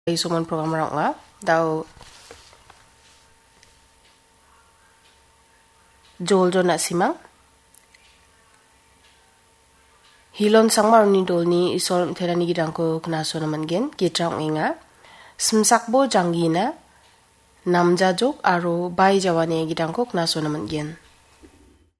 Suman program rang la dau jol jo na simang hilon sangmar ni dolni isol therani gidangko knaso naman gen gitrang inga smsakbo janggina namjajok aro bai jawane gidangko knaso naman gen